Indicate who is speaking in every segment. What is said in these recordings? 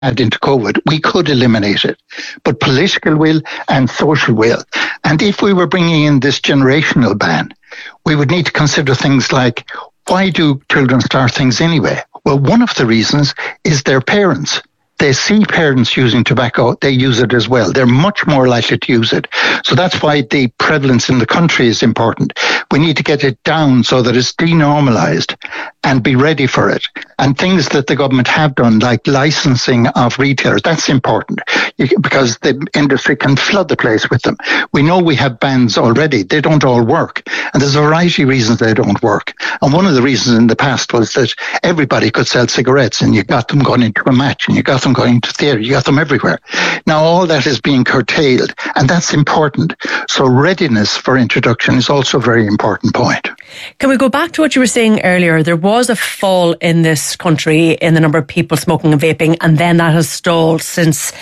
Speaker 1: into COVID, we could eliminate it. But political will and social will. And if we were bringing in this generational ban, we would need to consider things like, why do children start things anyway? Well, one of the reasons is their parents. They see parents using tobacco, they use it as well. They're much more likely to use it. So that's why the prevalence in the country is important. We need to get it down so that it's denormalised and be ready for it. And things that the government have done, like licensing of retailers, that's important because the industry can flood the place with them. We know we have bans already. They don't all work. And there's a variety of reasons they don't work. And one of the reasons in the past was that everybody could sell cigarettes and you got them going into a match and you got them going to theatre, you got them everywhere. Now all that is being curtailed and that's important. So readiness for introduction is also a very important point.
Speaker 2: Can we go back to what you were saying earlier? There was a fall in this country in the number of people smoking and vaping, and then that has stalled since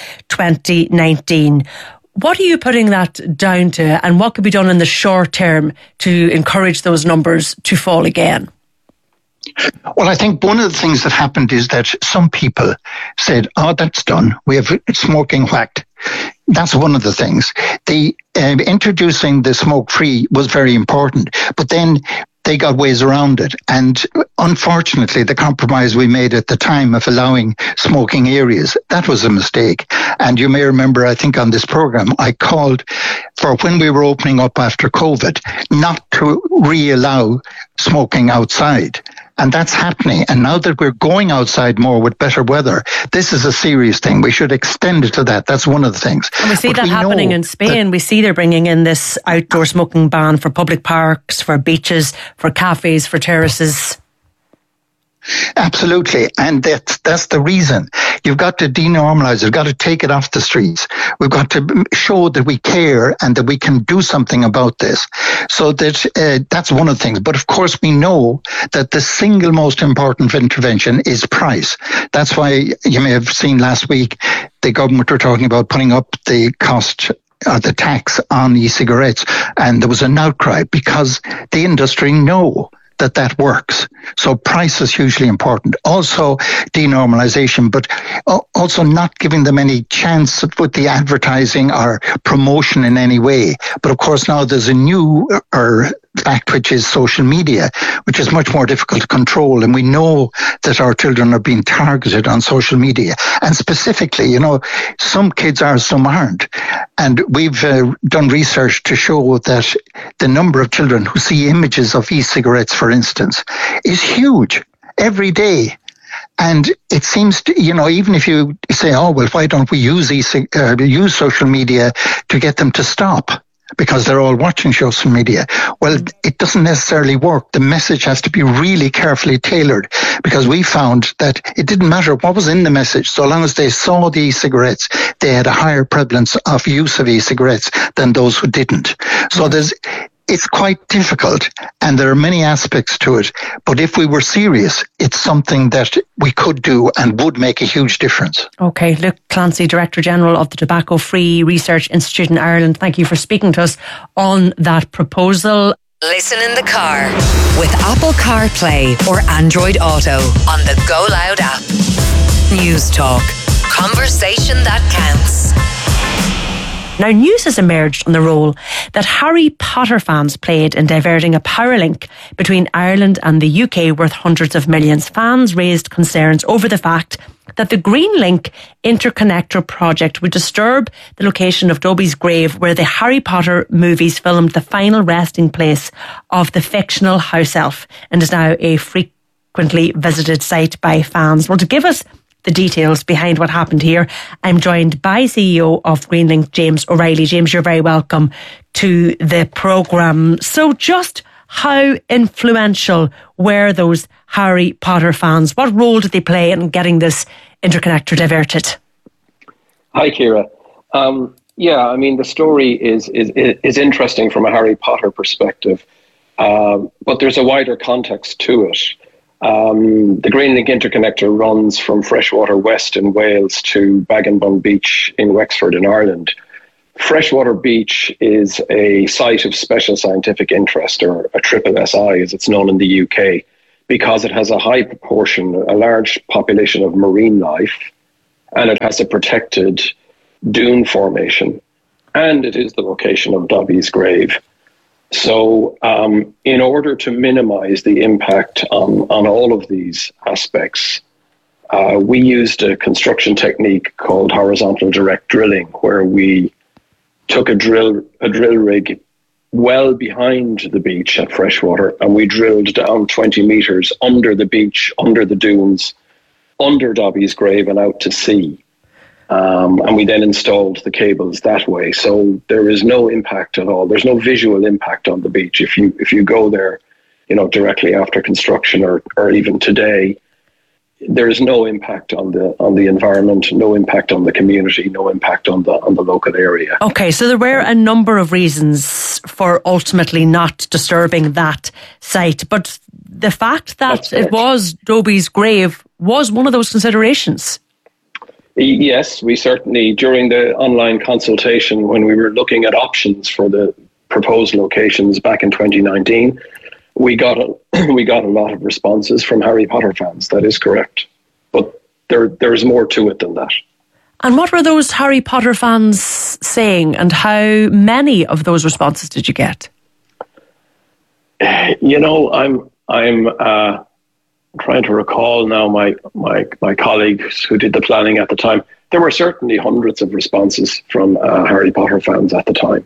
Speaker 2: 2019. What are you putting that down to, and what could be done in the short term to encourage those numbers to fall again?
Speaker 1: Well, I think one of the things that happened is that some people said, oh, that's done. We have smoking whacked. That's one of the things. The introducing the smoke-free was very important, but then they got ways around it. And unfortunately, the compromise we made at the time of allowing smoking areas, that was a mistake. And you may remember, I think on this program, I called for when we were opening up after COVID, not to re-allow smoking outside. And that's happening. And now that we're going outside more with better weather, this is a serious thing. We should extend it to that. That's one of the things.
Speaker 2: And we see that happening in Spain. We see they're bringing in this outdoor smoking ban for public parks, for beaches, for cafes, for terraces.
Speaker 1: Absolutely. And that's the reason. You've got to denormalise it. You've got to take it off the streets. We've got to show that we care and that we can do something about this. So that's one of the things. But of course, we know that the single most important intervention is price. That's why you may have seen last week, the government were talking about putting up the cost the tax on e-cigarettes. And there was an outcry because the industry know that works. So price is hugely important. Also denormalization, but also not giving them any chance with the advertising or promotion in any way. But of course now there's a new fact, which is social media, which is much more difficult to control. And we know that our children are being targeted on social media. And specifically, some kids are, some aren't. And we've done research to show that the number of children who see images of e-cigarettes, for instance, is huge every day. And it seems to, even if you say, oh, well, why don't we use social media to get them to stop? Because they're all watching social media. Well, it doesn't necessarily work. The message has to be really carefully tailored because we found that it didn't matter what was in the message. So long as they saw the e-cigarettes, they had a higher prevalence of use of e-cigarettes than those who didn't. So it's quite difficult and there are many aspects to it. But if we were serious, it's something that we could do and would make a huge difference.
Speaker 2: OK, Luke Clancy, Director General of the Tobacco Free Research Institute in Ireland. Thank you for speaking to us on that proposal.
Speaker 3: Listen in the car with Apple CarPlay or Android Auto on the Go Loud app. News Talk. Conversation that counts.
Speaker 2: Now, news has emerged on the role that Harry Potter fans played in diverting a power link between Ireland and the UK worth hundreds of millions. Fans raised concerns over the fact that the Green Link interconnector project would disturb the location of Dobby's grave, where the Harry Potter movies filmed the final resting place of the fictional house elf, and is now a frequently visited site by fans. Well, to give us the details behind what happened here, I'm joined by CEO of Greenlink, James O'Reilly. James, you're very welcome to the programme. So just how influential were those Harry Potter fans? What role did they play in getting this interconnector diverted?
Speaker 4: Hi, Ciara. The story is interesting from a Harry Potter perspective, but there's a wider context to it. The Greenlink interconnector runs from Freshwater West in Wales to Baginbun Beach in Wexford in Ireland. Freshwater Beach is a site of special scientific interest, or a SSSI as it's known in the UK, because it has a high proportion, a large population of marine life, and it has a protected dune formation, and it is the location of Dobbie's grave. So in order to minimize the impact on all of these aspects, we used a construction technique called horizontal direct drilling, where we took a drill rig well behind the beach at Freshwater, and we drilled down 20 metres under the beach, under the dunes, under Dobbie's grave and out to sea. And we then installed the cables that way. So there is no impact at all. There's no visual impact on the beach. If you go there, directly after construction or even today, there is no impact on the environment, no impact on the community, no impact on the local area.
Speaker 2: Okay, so there were a number of reasons for ultimately not disturbing that site, but the fact that it was Dobbie's grave was one of those considerations.
Speaker 4: Yes, we certainly, during the online consultation, when we were looking at options for the proposed locations back in 2019, we got a lot of responses from Harry Potter fans. That is correct, but there's more to it than that.
Speaker 2: And what were those Harry Potter fans saying, and how many of those responses did you get?
Speaker 4: I'm trying to recall now my colleagues who did the planning at the time. There were certainly hundreds of responses from Harry Potter fans at the time.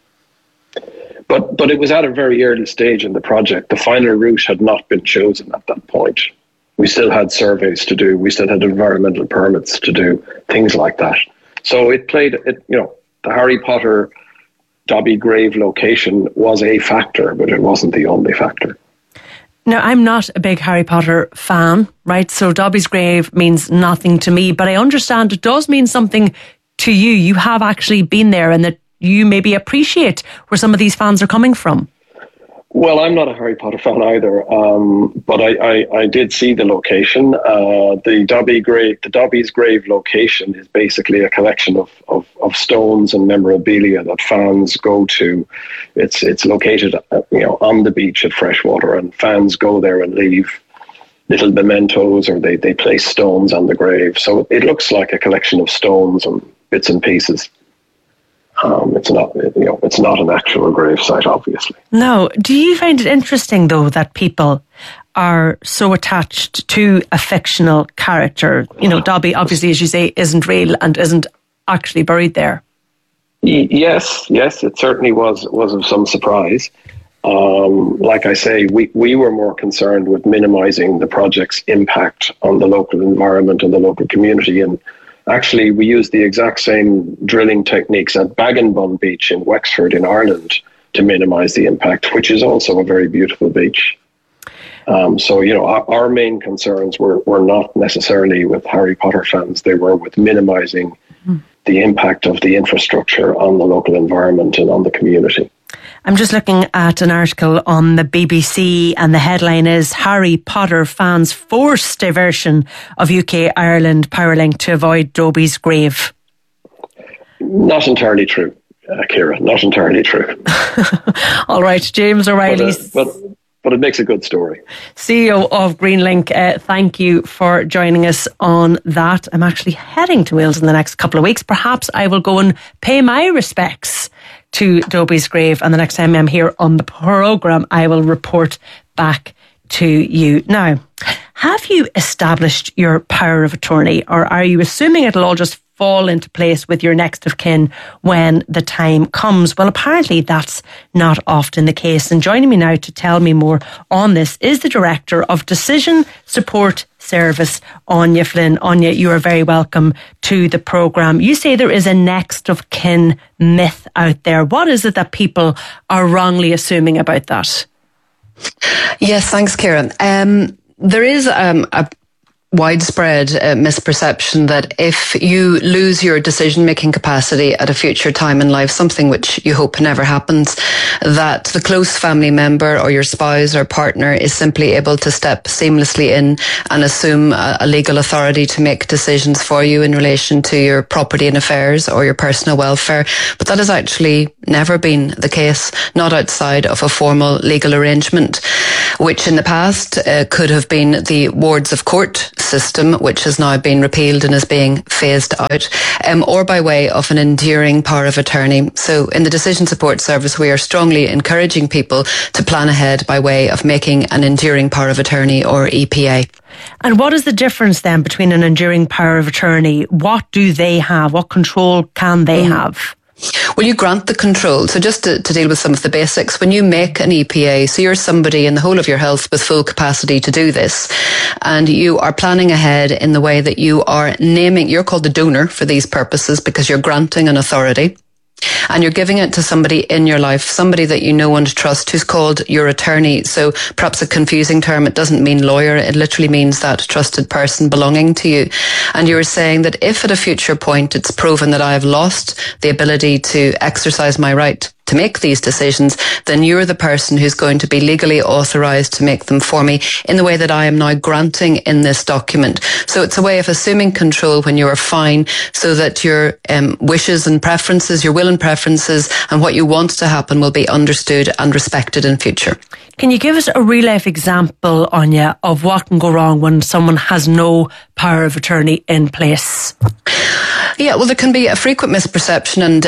Speaker 4: But it was at a very early stage in the project. The final route had not been chosen at that point. We still had surveys to do. We still had environmental permits to do, things like that. So the Harry Potter Dobbie grave location was a factor, but it wasn't the only factor.
Speaker 2: Now, I'm not a big Harry Potter fan, right? So Dobbie's grave means nothing to me, but I understand it does mean something to you. You have actually been there, and that you maybe appreciate where some of these fans are coming from.
Speaker 4: Well, I'm not a Harry Potter fan either, but I did see the location. The Dobbie's grave location is basically a collection of stones and memorabilia that fans go to. It's located on the beach at Freshwater, and fans go there and leave little mementos, or they place stones on the grave. So it looks like a collection of stones and bits and pieces. It's not an actual grave site, obviously. No.
Speaker 2: Do you find it interesting, though, that people are so attached to a fictional character? Dobbie, obviously, as you say, isn't real and isn't actually buried there.
Speaker 4: Yes, it certainly was of some surprise. Like I say, we were more concerned with minimising the project's impact on the local environment and the local community. And actually, we used the exact same drilling techniques at Baginbun Beach in Wexford in Ireland to minimise the impact, which is also a very beautiful beach. Our main concerns were not necessarily with Harry Potter fans. They were with minimising the impact of the infrastructure on the local environment and on the community.
Speaker 2: I'm just looking at an article on the BBC, and the headline is Harry Potter fans force diversion of UK-Ireland Powerlink to avoid Dobbie's grave.
Speaker 4: Not entirely true, Ciara, not entirely true.
Speaker 2: All right, James O'Reilly.
Speaker 4: But it makes a good story.
Speaker 2: CEO of Greenlink, thank you for joining us on that. I'm actually heading to Wales in the next couple of weeks. Perhaps I will go and pay my respects to Dobbie's grave, and the next time I'm here on the programme, I will report back to you. Now, have you established your power of attorney, or are you assuming it'll all just fall into place with your next of kin when the time comes? Well, apparently that's not often the case. And joining me now to tell me more on this is the Director of Decision Support Service, Anya Flynn. Anya, you are very welcome to the programme. You say there is a next of kin myth out there. What is it that people are wrongly assuming about that?
Speaker 5: Yes, thanks, Ciara. There is a widespread misperception that if you lose your decision-making capacity at a future time in life, something which you hope never happens, that the close family member or your spouse or partner is simply able to step seamlessly in and assume a legal authority to make decisions for you in relation to your property and affairs or your personal welfare. But that has actually never been the case, not outside of a formal legal arrangement, which in the past could have been the wards of court system, which has now been repealed and is being phased out, or by way of an enduring power of attorney. So in the Decision Support Service, we are strongly encouraging people to plan ahead by way of making an enduring power of attorney, or EPA.
Speaker 2: And what is the difference then between an enduring power of attorney? What do they have? What control can they have?
Speaker 5: Well, you grant the control. So just to deal with some of the basics, when you make an EPA, so you're somebody in the whole of your health with full capacity to do this, and you are planning ahead in the way that you are naming, you're called the donor for these purposes because you're granting an authority. And you're giving it to somebody in your life, somebody that you know and trust, who's called your attorney. So perhaps a confusing term, it doesn't mean lawyer, it literally means that trusted person belonging to you. And you were saying that if at a future point it's proven that I have lost the ability to exercise my right to make these decisions, then you're the person who's going to be legally authorised to make them for me in the way that I am now granting in this document. So it's a way of assuming control when you are fine, so that your wishes and preferences, your will and preferences, and what you want to happen will be understood and respected in future.
Speaker 2: Can you give us a real life example, Anya, of what can go wrong when someone has no power of attorney in place?
Speaker 5: Yeah, well, there can be a frequent misperception, and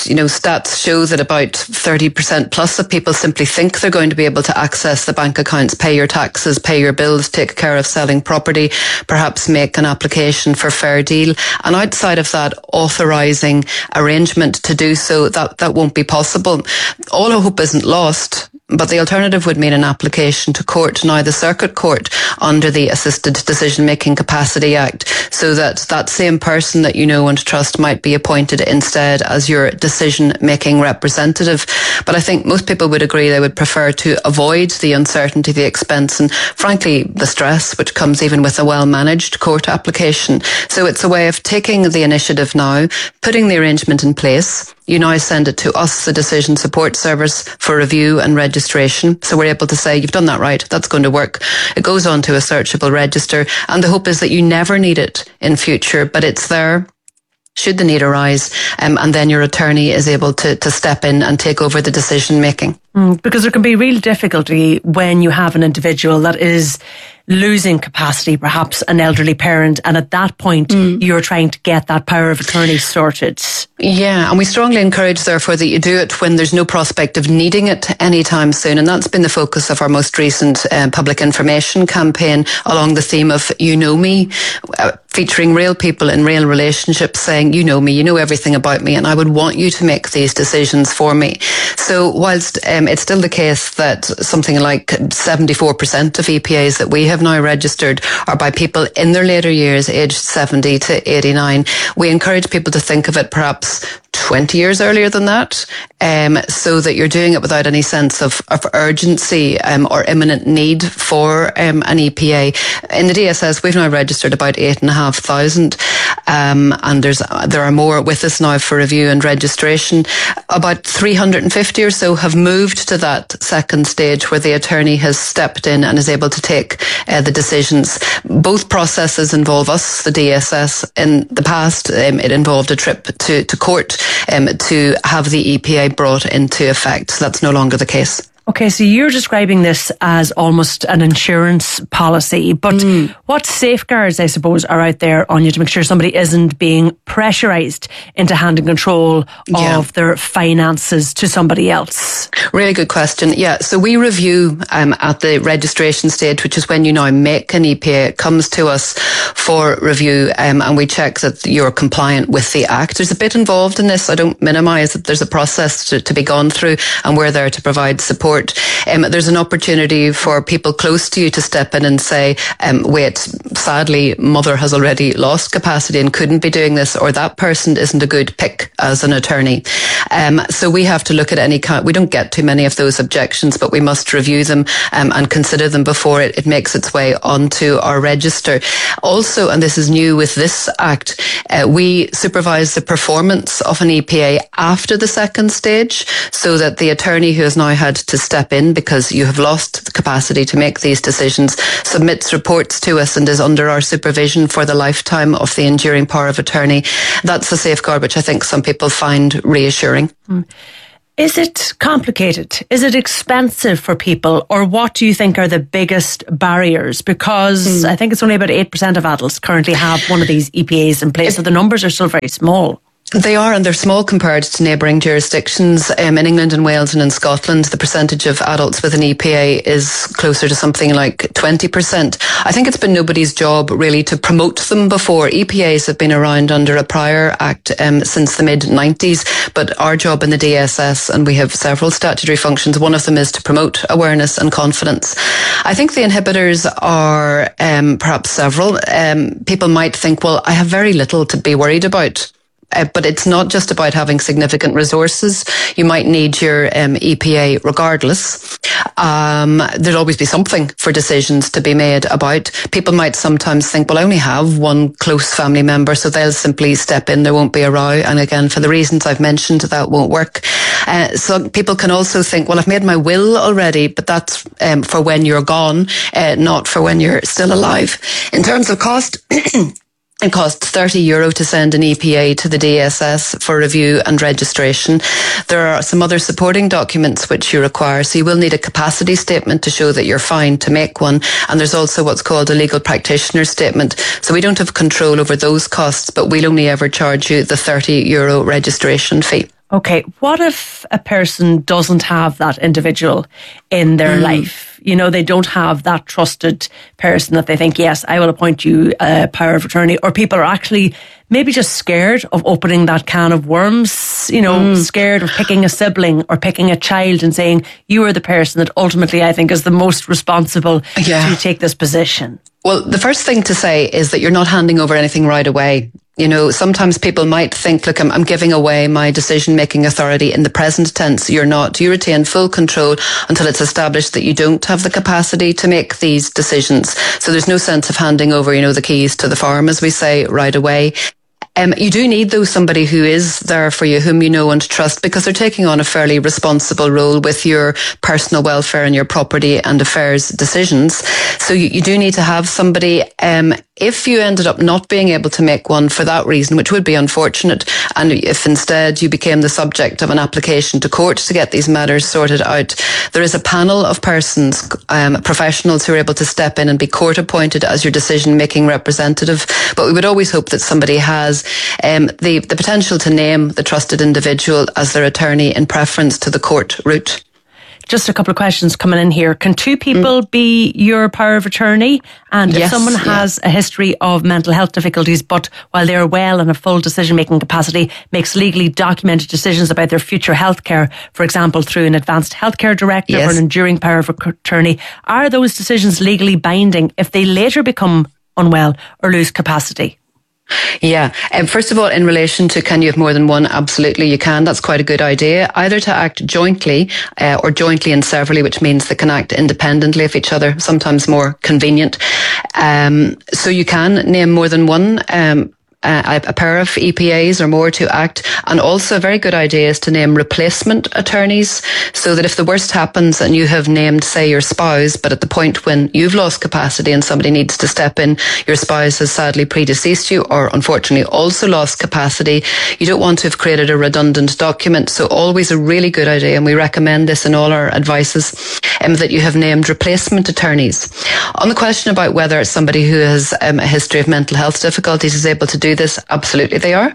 Speaker 5: stats show that about 30% plus of people simply think they're going to be able to access the bank accounts, pay your taxes, pay your bills, take care of selling property, perhaps make an application for Fair Deal. And outside of that authorising arrangement to do so, that won't be possible. All hope isn't lost. But the alternative would mean an application to court, now the Circuit Court, under the Assisted Decision-Making Capacity Act, so that that same person that you know and trust might be appointed instead as your decision-making representative. But I think most people would agree they would prefer to avoid the uncertainty, the expense, and frankly, the stress which comes even with a well-managed court application. So it's a way of taking the initiative now, putting the arrangement in place. You now send it to us, the Decision Support Service, for review and registration. So we're able to say, you've done that right, that's going to work. It goes on to a searchable register, and the hope is that you never need it in future, but it's there should the need arise, and then your attorney is able to step in and take over the decision making.
Speaker 2: Because there can be real difficulty when you have an individual that is losing capacity, perhaps an elderly parent, and at that point you're trying to get that power of attorney sorted.
Speaker 5: Yeah, and we strongly encourage, therefore, that you do it when there's no prospect of needing it anytime soon, and that's been the focus of our most recent public information campaign along the theme of You Know Me, featuring real people in real relationships saying, you know me, you know everything about me, and I would want you to make these decisions for me. So whilst it's still the case that something like 74% of EPAs that we have now registered are by people in their later years, aged 70 to 89, we encourage people to think of it perhaps 20 years earlier than that, so that you're doing it without any sense of urgency or imminent need for an EPA. In the DSS, we've now registered about 8,500, and there are more with us now for review and registration. About 350 or so have moved to that second stage where the attorney has stepped in and is able to take the decisions. Both processes involve us, the DSS. In the past, it involved a trip to court to have the EPA brought into effect. So that's no longer the case.
Speaker 2: Okay, so you're describing this as almost an insurance policy, but what safeguards, I suppose, are out there on you to make sure somebody isn't being pressurised into handing control of their finances to somebody else?
Speaker 5: Really good question. Yeah, so we review at the registration stage, which is when you now make an EPA. It comes to us for review, and we check that you're compliant with the Act. There's a bit involved in this. I don't minimise that there's a process to be gone through, and we're there to provide support. There's an opportunity for people close to you to step in and say, wait, sadly, mother has already lost capacity and couldn't be doing this, or that person isn't a good pick as an attorney. So we have to look at any kind, we don't get too many of those objections, but we must review them and consider them before it makes its way onto our register. Also, and this is new with this Act, we supervise the performance of an EPA after the second stage, so that the attorney who has now had to step in because you have lost the capacity to make these decisions submits reports to us and is under our supervision for the lifetime of the enduring power of attorney. That's a safeguard which I think some people find reassuring.
Speaker 2: Is it complicated? Is it expensive for people? Or what do you think are the biggest barriers? Because I think it's only about 8% of adults currently have one of these EPAs in place, so the numbers are still very small.
Speaker 5: They are, and they're small compared to neighbouring jurisdictions. In England and Wales and in Scotland, the percentage of adults with an EPA is closer to something like 20%. I think it's been nobody's job really to promote them before. EPAs have been around under a prior act since the mid-90s, but our job in the DSS, and we have several statutory functions, one of them is to promote awareness and confidence. I think the inhibitors are perhaps several. People might think, well, I have very little to be worried about. But it's not just about having significant resources. You might need your EPA regardless. There'll always be something for decisions to be made about. People might sometimes think, well, I only have one close family member, so they'll simply step in. There won't be a row. And again, for the reasons I've mentioned, that won't work. So people can also think, well, I've made my will already, but that's for when you're gone, not for when you're still alive. In terms of cost, it costs €30 to send an EPA to the DSS for review and registration. There are some other supporting documents which you require. So you will need a capacity statement to show that you're fine to make one. And there's also what's called a legal practitioner statement. So we don't have control over those costs, but we'll only ever charge you the €30 registration fee.
Speaker 2: Okay, what if a person doesn't have that individual in their life? You know, they don't have that trusted person that they think, yes, I will appoint you a power of attorney, or people are actually maybe just scared of opening that can of worms, you know, scared of picking a sibling or picking a child and saying, you are the person that ultimately I think is the most responsible to take this position.
Speaker 5: Well, the first thing to say is that you're not handing over anything right away. You know, sometimes people might think, look, I'm giving away my decision-making authority in the present tense. You're not. You retain full control until it's established that you don't have the capacity to make these decisions. So there's no sense of handing over, you know, the keys to the farm, as we say, right away. You do need, though, somebody who is there for you, whom you know and trust, because they're taking on a fairly responsible role with your personal welfare and your property and affairs decisions. So you do need to have somebody. If you ended up not being able to make one for that reason, which would be unfortunate, and if instead you became the subject of an application to court to get these matters sorted out, there is a panel of persons, professionals who are able to step in and be court appointed as your decision-making representative. But we would always hope that somebody has the potential to name the trusted individual as their attorney in preference to the court route.
Speaker 2: Just a couple of questions coming in here. Can two people be your power of attorney? And if someone has a history of mental health difficulties, but while they're well and a full decision-making capacity, makes legally documented decisions about their future healthcare, for example, through an advanced healthcare directive or an enduring power of attorney, are those decisions legally binding if they later become unwell or lose capacity?
Speaker 5: Yeah. First of all, in relation to can you have more than one? Absolutely, you can. That's quite a good idea. Either to act jointly or jointly and severally, which means they can act independently of each other, sometimes more convenient. So you can name more than one. A pair of EPAs or more to act. And also a very good idea is to name replacement attorneys, so that if the worst happens and you have named, say, your spouse, but at the point when you've lost capacity and somebody needs to step in, your spouse has sadly predeceased you or unfortunately also lost capacity, you don't want to have created a redundant document. So always a really good idea, and we recommend this in all our advices, that you have named replacement attorneys. On the question about whether somebody who has a history of mental health difficulties is able to do this, absolutely they are.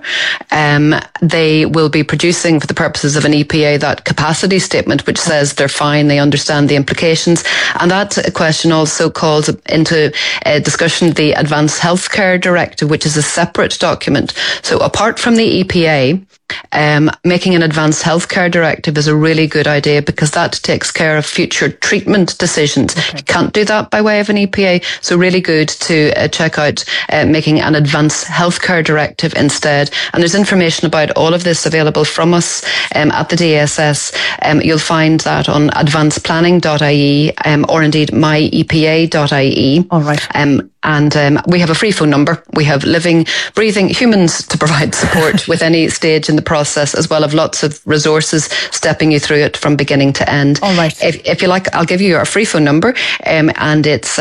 Speaker 5: They will be producing, for the purposes of an EPA, that capacity statement which says they're fine, they understand the implications. And that question also calls into discussion the Advanced Healthcare Directive, which is a separate document. So apart from the EPA, making an advanced healthcare directive is a really good idea, because that takes care of future treatment decisions. You can't do that by way of an EPA, so really good to check out making an advanced healthcare directive instead. And there's information about all of this available from us at the DSS. You'll find that on advancedplanning.ie or indeed myepa.ie.
Speaker 2: All right.
Speaker 5: And we have a free phone number. We have living, breathing humans to provide support with any stage in the process, as well as lots of resources stepping you through it from beginning to end.
Speaker 2: All right.
Speaker 5: If you like, I'll give you our free phone number, and it's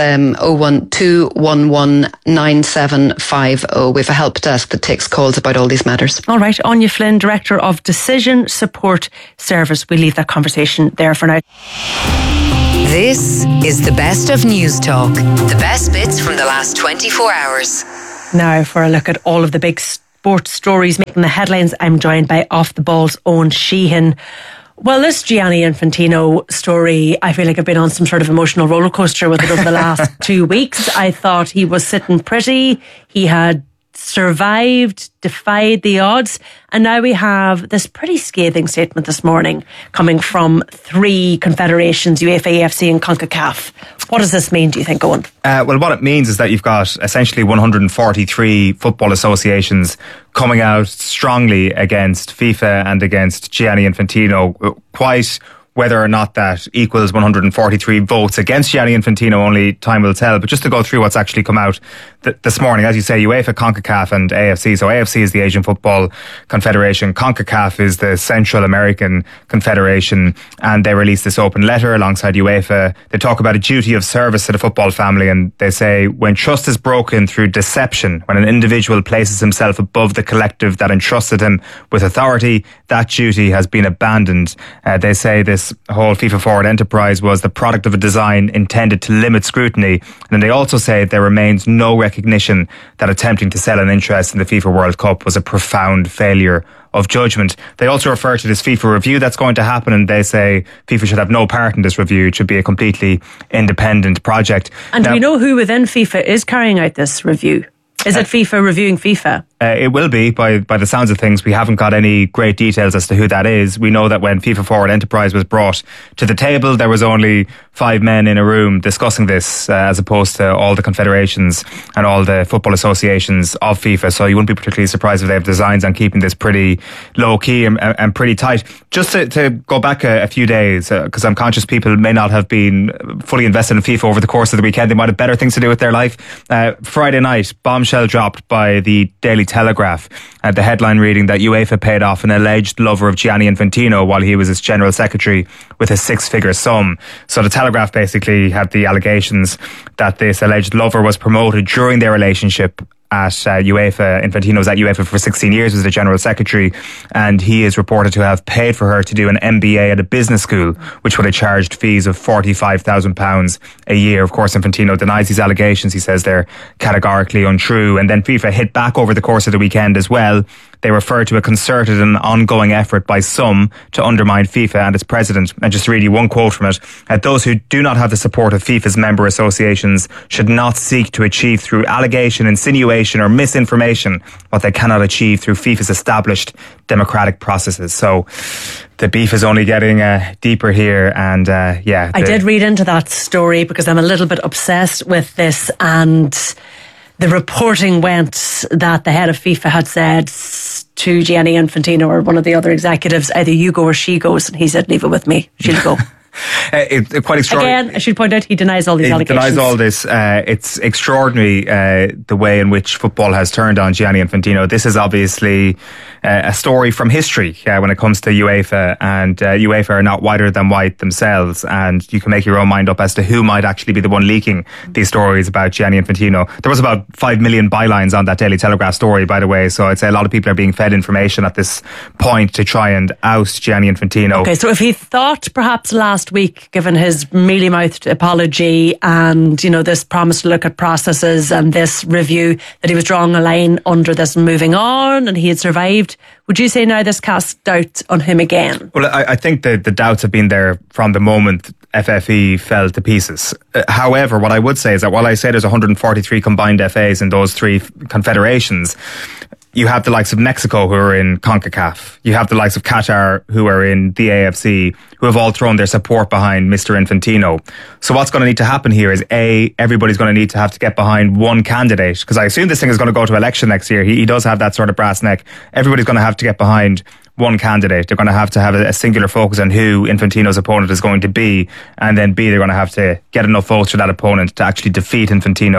Speaker 5: 012119750. We have a help desk that takes calls about all these matters.
Speaker 2: All right. Anya Flynn, Director of Decision Support Service. We'll leave that conversation there for now.
Speaker 3: This is the best of News Talk. The best bits from the last 24 hours.
Speaker 2: Now for a look at all of the big sports stories making the headlines, I'm joined by Off the Ball's Owen Sheehan. Well, this Gianni Infantino story, I feel like I've been on some sort of emotional roller coaster with it over the last 2 weeks. I thought he was sitting pretty. He had survived, defied the odds, and now we have this pretty scathing statement this morning coming from 3 confederations, UEFA, AFC and CONCACAF. What does this mean, do you think, Owen?
Speaker 6: Well, what it means is that you've got essentially 143 football associations coming out strongly against FIFA and against Gianni Infantino. Quite whether or not that equals 143 votes against Gianni Infantino, only time will tell. But just to go through what's actually come out this morning, as you say, UEFA, CONCACAF and AFC. So AFC is the Asian Football Confederation. CONCACAF is the Central American Confederation. And they released this open letter alongside UEFA. They talk about a duty of service to the football family. And they say, when trust is broken through deception, when an individual places himself above the collective that entrusted him with authority, that duty has been abandoned. They say this whole FIFA Forward enterprise was the product of a design intended to limit scrutiny. And they also say there remains no recognition that attempting to sell an interest in the FIFA World Cup was a profound failure of judgment. They also refer to this FIFA review that's going to happen, and they say FIFA should have no part in this review. It should be a completely independent project.
Speaker 2: And do we know who within FIFA is carrying out this review? Is it FIFA reviewing FIFA?
Speaker 6: It will be, by the sounds of things. We haven't got any great details as to who that is. We know that when FIFA Forward Enterprise was brought to the table, there was only 5 men in a room discussing this, as opposed to all the confederations and all the football associations of FIFA. So you wouldn't be particularly surprised if they have designs on keeping this pretty low key and pretty tight. Just to go back a few days, because I'm conscious people may not have been fully invested in FIFA over the course of the weekend. They might have better things to do with their life. Friday night, bombshell dropped by the Daily Telegraph. The headline reading that UEFA paid off an alleged lover of Gianni Infantino while he was its general secretary with a 6-figure sum. So the Telegraph basically had the allegations that this alleged lover was promoted during their relationship at UEFA. Infantino was at UEFA for 16 years as the general secretary, and he is reported to have paid for her to do an MBA at a business school, which would have charged fees of £45,000 a year. Of course, Infantino denies these allegations. He says they're categorically untrue. And then FIFA hit back over the course of the weekend as well. They refer to a concerted and ongoing effort by some to undermine FIFA and its president. And just to read you one quote from it: those who do not have the support of FIFA's member associations should not seek to achieve through allegation, insinuation or misinformation what they cannot achieve through FIFA's established democratic processes. So the beef is only getting deeper here. And I
Speaker 2: did read into that story because I'm a little bit obsessed with this, and the reporting went that the head of FIFA had said to Gianni Infantino or one of the other executives, either you go or she goes, and he said, leave it with me, she'll go.
Speaker 6: Quite extraordinary.
Speaker 2: Again, I should point out he denies all these allegations.
Speaker 6: He denies all this. It's extraordinary the way in which football has turned on Gianni Infantino. This is obviously a story from history when it comes to UEFA, and UEFA are not whiter than white themselves, and you can make your own mind up as to who might actually be the one leaking these stories about Gianni Infantino. There was about 5 million bylines on that Daily Telegraph story, by the way, so I'd say a lot of people are being fed information at this point to try and oust Gianni Infantino.
Speaker 2: Okay, so if he thought perhaps last week, given his mealy-mouthed apology and, you know, this promise to look at processes and this review, that he was drawing a line under this and moving on and he had survived, would you say now this casts doubt on him again? Well,
Speaker 6: I think the doubts have been there from the moment FFE fell to pieces. However, what I would say is that while I say there's 143 combined FAs in those 3 confederations, you have the likes of Mexico who are in CONCACAF. You have the likes of Qatar who are in the AFC, who have all thrown their support behind Mr. Infantino. So what's going to need to happen here is everybody's going to need to have to get behind one candidate, because I assume this thing is going to go to election next year. He does have that sort of brass neck. Everybody's going to have to get behind one candidate. They're going to have a singular focus on who Infantino's opponent is going to be, and then B, they're going to have to get enough votes for that opponent to actually defeat Infantino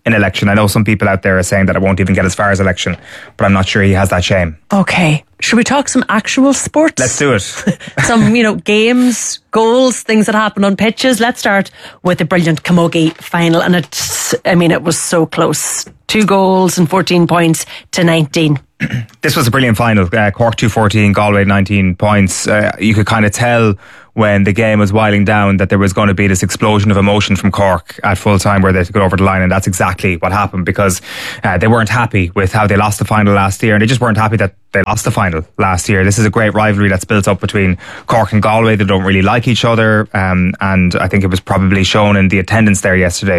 Speaker 6: in election. I know some people out there are saying that it won't even get as far as election, but I'm not sure he has that shame.
Speaker 2: Okay. Should we talk some actual sports?
Speaker 6: Let's do it.
Speaker 2: Some, games, goals, things that happen on pitches. Let's start with the brilliant Camogie final. And it was so close. 2 goals and 14 points to 19.
Speaker 6: This was a brilliant final. Cork 214, Galway 19 points. You could kind of tell when the game was winding down that there was going to be this explosion of emotion from Cork at full time where they took it over the line, and that's exactly what happened, because they weren't happy with how they lost the final last year, and they just weren't happy that they lost the final last year. This is a great rivalry that's built up between Cork and Galway. They don't really like each other, and I think it was probably shown in the attendance there yesterday.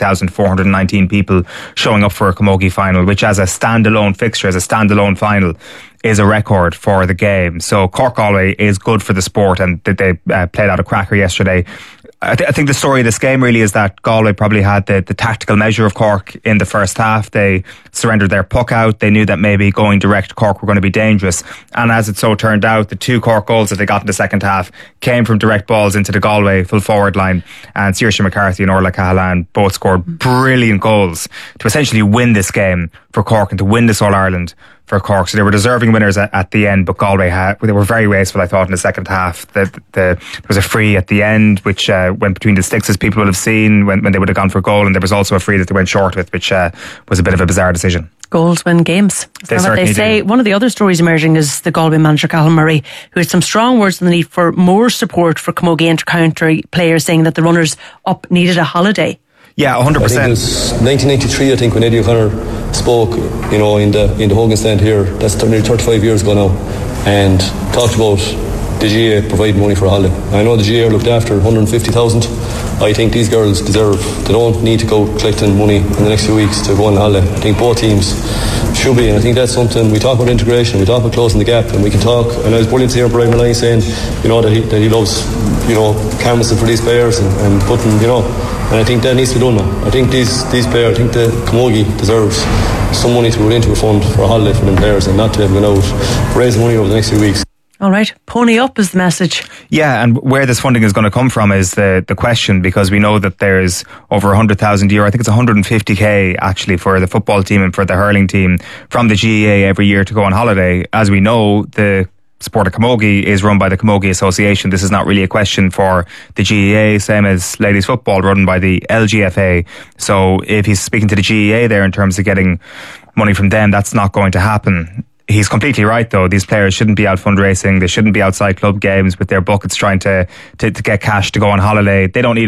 Speaker 6: 33,419 people showing up for a Camogie final, which as a standalone fixture, as a standalone final, is a record for the game. So Cork-Galway is good for the sport, and they played out a cracker yesterday. I think the story of this game really is that Galway probably had the tactical measure of Cork in the first half. They surrendered their puck out. They knew that maybe going direct Cork were going to be dangerous. And as it so turned out, the 2 Cork goals that they got in the second half came from direct balls into the Galway full forward line. And Saoirse McCarthy and Orla Cahalan both scored brilliant goals to essentially win this game for Cork and to win this All-Ireland for Cork. So they were deserving winners at the end, but Galway they were very wasteful, I thought, in the second half. There was a free at the end which went between the sticks, as people will have seen, when they would have gone for goal, and there was also a free that they went short with, which was a bit of a bizarre decision.
Speaker 2: Goals win games. That's what they say. One of the other stories emerging is the Galway manager, Cathal Murray, who had some strong words on the need for more support for Camogie inter-county players, saying that the runners up needed a holiday.
Speaker 6: Yeah, 100%.
Speaker 7: I think it was 1993, I think, when Eddie O'Connor spoke, in the Hogan stand here. That's nearly 35 years ago now, and talked about the GA providing money for a holiday. I know the GA looked after 150,000. I think these girls they don't need to go collecting money in the next few weeks to go on holiday. I think both teams should be, and I think that's something. We talk about integration, we talk about closing the gap, and we can talk, and I was brilliant to hear Brian Maloney saying, that he loves, canvassing for these players and putting, and I think that needs to be done now. I think these players, I think the Camogie deserves some money to put into a fund for a holiday for them players, and not to have gone out raising money over the next few weeks.
Speaker 2: All right, pony up is the message.
Speaker 6: Yeah, and where this funding is going to come from is the question, because we know that there's over €100,000. I think it's 150k actually for the football team and for the hurling team from the GAA every year to go on holiday. As we know, the sport of Camogie is run by the Camogie Association. This is not really a question for the GAA, same as ladies football run by the LGFA. So if he's speaking to the GAA there in terms of getting money from them, that's not going to happen. He's completely right, though. These players shouldn't be out fundraising. They shouldn't be outside club games with their buckets trying to get cash to go on holiday. They don't need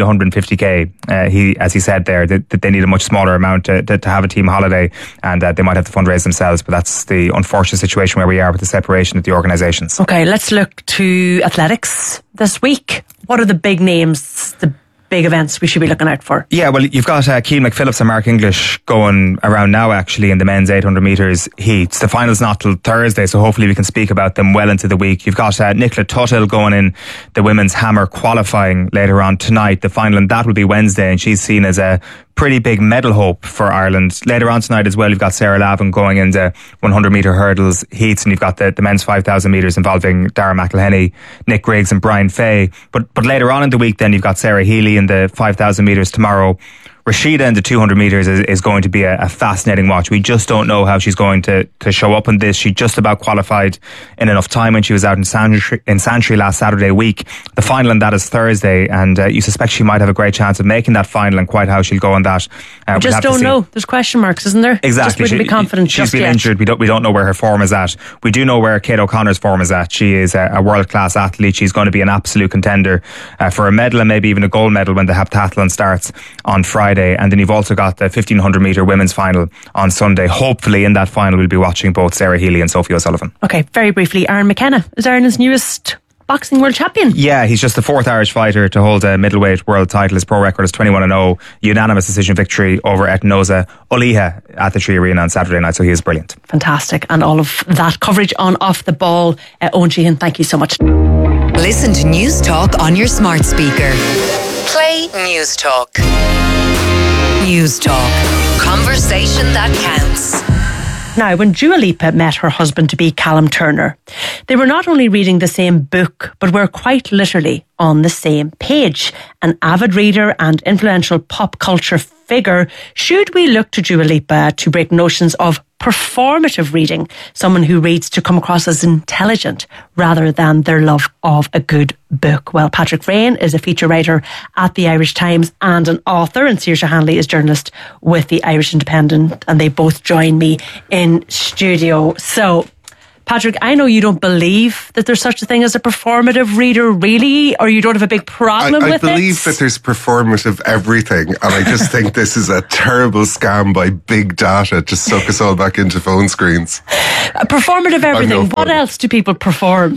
Speaker 6: 150k. As he said there, that they need a much smaller amount to have a team holiday, and they might have to fundraise themselves. But that's the unfortunate situation where we are with the separation of the organisations. Okay,
Speaker 2: let's look to athletics this week. What are the big names, the big events we should be looking out for?
Speaker 6: Yeah, well, you've got Keane McPhillips and Mark English going around now, actually, in the men's 800 metres heats. The final's not till Thursday, so hopefully we can speak about them well into the week. You've got Nicola Tuthill going in the women's hammer qualifying later on tonight. The final, and that will be Wednesday, and she's seen as a pretty big medal hope for Ireland. Later on tonight as well, you've got Sarah Lavin going into 100 metre hurdles heats, and you've got the men's 5,000 metres involving Dara McElhenney, Nick Griggs and Brian Fay. But later on in the week then you've got Sarah Healy in the 5,000 metres tomorrow. Rashida in the 200 metres is going to be a fascinating watch. We just don't know how she's going to show up in this. She just about qualified in enough time when she was out in Santry last Saturday week. The final on that is Thursday, and you suspect she might have a great chance of making that final, and quite how she'll go on that.
Speaker 2: We just don't know. There's question marks, isn't there?
Speaker 6: Exactly.
Speaker 2: Just wouldn't be confident
Speaker 6: She's been injured. We don't know where her form is at. We do know where Kate O'Connor's form is at. She is a world-class athlete. She's going to be an absolute contender for a medal and maybe even a gold medal when the heptathlon starts on Friday. And then you've also got the 1500 metre women's final on Sunday. Hopefully in that final we'll be watching both Sarah Healy and Sophie O'Sullivan.
Speaker 2: Okay, very briefly, Aaron McKenna is Ireland's newest boxing world champion.
Speaker 6: Yeah, he's just the fourth Irish fighter to hold a middleweight world title. His pro record is 21-0, unanimous decision victory over Etinoza Oliha at the Tree Arena on Saturday night, so he is brilliant.
Speaker 2: Fantastic, and all of that coverage on Off the Ball. Owen Sheehan, thank you so much.
Speaker 3: Listen to News Talk on your smart speaker. Play News Talk. News Talk. Conversation that counts.
Speaker 2: Now, when Dua Lipa met her husband-to-be Callum Turner, they were not only reading the same book, but were quite literally on the same page. An avid reader and influential pop culture figure. Should we look to Dua Lipa to break notions of performative reading, someone who reads to come across as intelligent rather than their love of a good book? Well, Patrick Freyne is a feature writer at the Irish Times and an author, and Saoirse Hanley is journalist with the Irish Independent, and they both join me in studio. So, Patrick, I know you don't believe that there's such a thing as a performative reader, really, or you don't have a big problem with it.
Speaker 8: I believe that there's performative everything, and I just think this is a terrible scam by big data to suck us all back into phone screens.
Speaker 2: Performative everything. What else do people perform?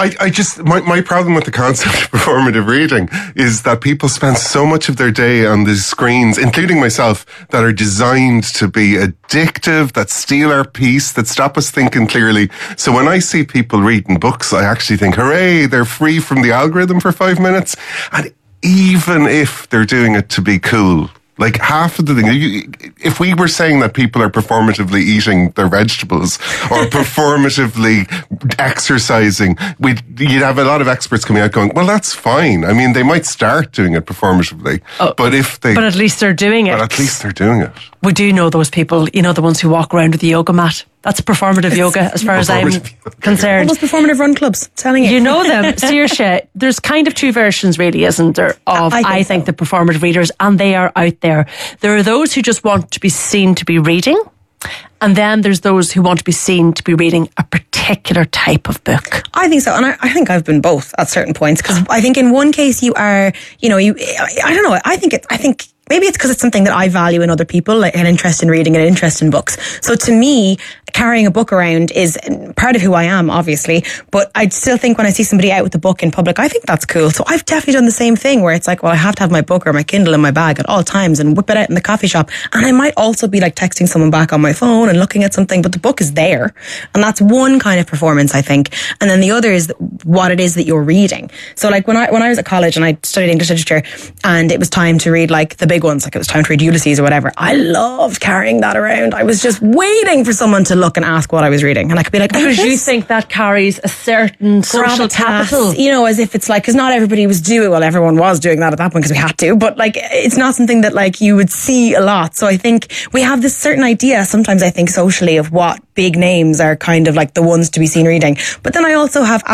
Speaker 8: My problem with the concept of performative reading is that people spend so much of their day on these screens, including myself, that are designed to be addictive, that steal our peace, that stop us thinking clearly. So when I see people reading books, I actually think, hooray, they're free from the algorithm for 5 minutes. And even if they're doing it to be cool, like half of the thing, if we were saying that people are performatively eating their vegetables or performatively exercising, you'd have a lot of experts coming out going, well, that's fine. I mean, they might start doing it performatively, but at
Speaker 2: least they're doing it.
Speaker 8: But at least they're doing it.
Speaker 2: We do know those people, the ones who walk around with the yoga mat. That's performative yoga as far as I'm concerned.
Speaker 9: Almost performative run clubs, telling you.
Speaker 2: You know them. Saoirse, there's kind of two versions really, isn't there, of I think the performative readers, and they are out there. There are those who just want to be seen to be reading, and then there's those who want to be seen to be reading a particular type of book.
Speaker 9: I think so, and I think I've been both at certain points, because I think in one case you are, I don't know, I think maybe it's because it's something that I value in other people, like an interest in reading and an interest in books. So to me, carrying a book around is part of who I am, obviously, but I still think when I see somebody out with a book in public, I think that's cool. So I've definitely done the same thing where it's like, well, I have to have my book or my Kindle in my bag at all times and whip it out in the coffee shop. And I might also be like texting someone back on my phone and looking at something, but the book is there. And that's one kind of performance, I think. And then the other is what it is that you're reading. So like when I was at college and I studied English literature and it was time to read like the big ones, like it was time to read Ulysses or whatever, I loved carrying that around. I was just waiting for someone to look and ask what I was reading, and I could be like,
Speaker 2: because you think that carries a certain social capital,
Speaker 9: as if it's like, because not everybody was doing, well, everyone was doing that at that point because we had to, but like it's not something that like you would see a lot. So I think we have this certain idea sometimes, I think socially, of what big names are kind of like the ones to be seen reading. But then I also have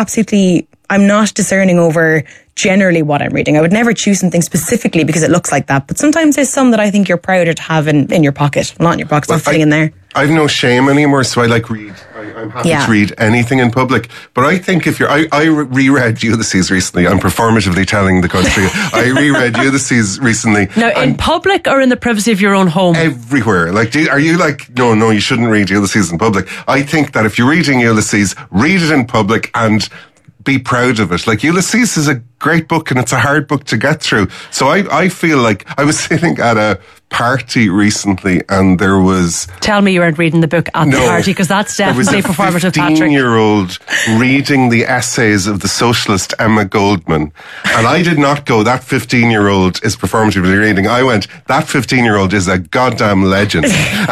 Speaker 9: I'm not discerning over generally what I'm reading. I would never choose something specifically because it looks like that. But sometimes there's some that I think you're prouder to have in your pocket. Not in your pocket, not sitting in there.
Speaker 8: I've no shame anymore, so I like read. I'm happy to read anything in public. But I think I reread Ulysses recently. I'm performatively telling the country. I reread Ulysses recently.
Speaker 2: Now, in public or in the privacy of your own home?
Speaker 8: Everywhere. Like, are you like, no, you shouldn't read Ulysses in public. I think that if you're reading Ulysses, read it in public and be proud of it. Like, Ulysses is a great book and it's a hard book to get through. So I feel like I was sitting at a party recently and there was...
Speaker 2: Tell me you weren't reading the book at the party, because that's definitely performative, Patrick.
Speaker 8: There was a 15-year-old reading the essays of the socialist Emma Goldman. And I did not go, that 15-year-old is performatively reading. I went, that 15-year-old is a goddamn legend.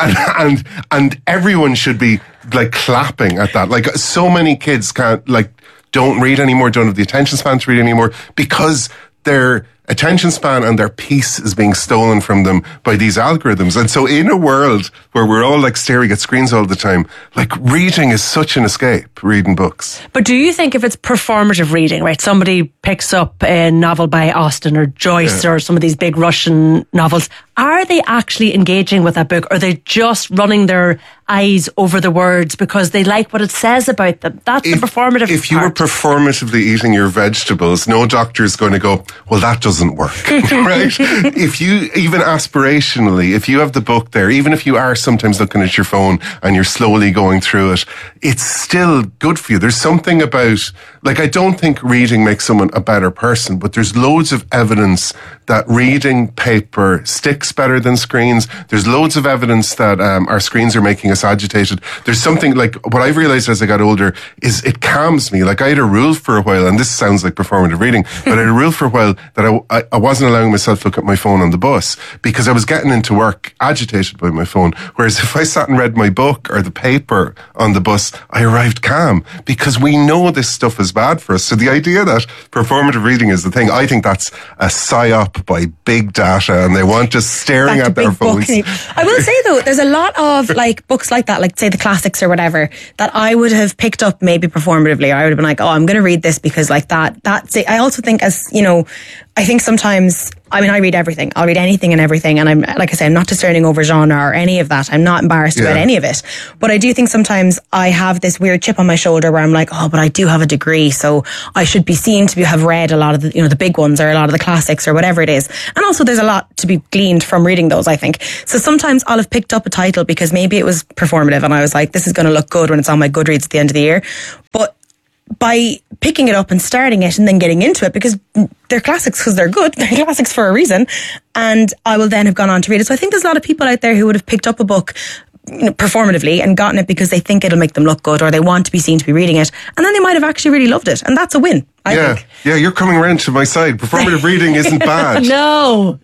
Speaker 8: and everyone should be like clapping at that. Like, so many kids don't read anymore, don't have the attention span to read anymore, because their attention span and their peace is being stolen from them by these algorithms. And so in a world where we're all like staring at screens all the time, like reading is such an escape, reading books.
Speaker 2: But do you think if it's performative reading, right, somebody picks up a novel by Austen or Joyce or some of these big Russian novels, are they actually engaging with that book, or are they just running their eyes over the words because they like what it says about them? That's the performative part.
Speaker 8: If you were performatively eating your vegetables, no doctor is going to go, well, that doesn't work, right? If you, even aspirationally, if you have the book there, even if you are sometimes looking at your phone and you're slowly going through it, it's still good for you. There's something about, like, I don't think reading makes someone a better person, but there's loads of evidence that reading paper sticks better than screens. There's loads of evidence that our screens are making us agitated. There's something, like, what I've realized as I got older is it calms me. Like, I had a rule for a while, and this sounds like performative reading, but I had a rule for a while that I wasn't allowing myself to look at my phone on the bus because I was getting into work agitated by my phone. Whereas if I sat and read my book or the paper on the bus, I arrived calm because we know this stuff is bad for us. So the idea that performative reading is the thing, I think that's a psyop by big data, and they want us staring at their phones.
Speaker 9: I will say though, there's a lot of like books like that, like say the classics or whatever, that I would have picked up maybe performatively. I would have been like, oh, I'm going to read this because like that's it. I also think, as you know, I think sometimes, I mean, I read everything. I'll read anything and everything. And I'm, like I say, I'm not discerning over genre or any of that. I'm not embarrassed about any of it. But I do think sometimes I have this weird chip on my shoulder where I'm like, oh, but I do have a degree. So I should be seen to have read a lot of the, you know, the big ones or a lot of the classics or whatever it is. And also there's a lot to be gleaned from reading those, I think. So sometimes I'll have picked up a title because maybe it was performative and I was like, this is going to look good when it's on my Goodreads at the end of the year. But by picking it up and starting it and then getting into it, because they're classics because they're good, they're classics for a reason, and I will then have gone on to read it. So I think there's a lot of people out there who would have picked up a book, you know, performatively and gotten it because they think it'll make them look good or they want to be seen to be reading it, and then they might have actually really loved it, and that's a win, I think.
Speaker 8: Yeah, you're coming around to my side. Performative reading isn't bad.
Speaker 2: No.